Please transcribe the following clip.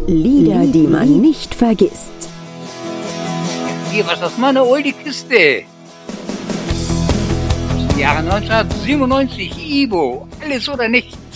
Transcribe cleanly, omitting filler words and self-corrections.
Lieder, die man nicht vergisst. Hier, was ist das mal eine alte Kiste? Aus dem Jahre 1997, Ibo, alles oder nichts.